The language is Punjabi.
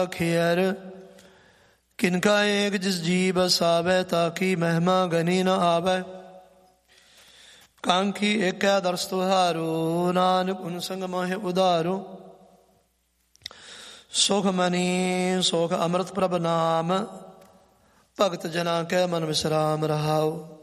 ਖੇਰ ਕਿਨਕਾ ਏਕ ਜਿਸ ਜੀ ਬਸਾਵੈ, ਤਾਕੀ ਮਹਿਮਾ ਗਨੀ ਨ ਆਵੈ। ਕਾਂਖੀ ਏਕੈ ਦਰਸ ਤੁਹਾਰੂ, ਨਾਨਕ ਉਨ ਸੰਗ ਮੋਹਿ ਉਧਾਰੂ। ਸੁਖ ਮਨੀ ਸੁਖ ਅੰਮ੍ਰਿਤ ਪ੍ਰਭ ਨਾਮ, ਭਗਤ ਜਨਾ ਕੈ ਮਨ ਵਿਸਰਾਮ ਰਹਾਉ।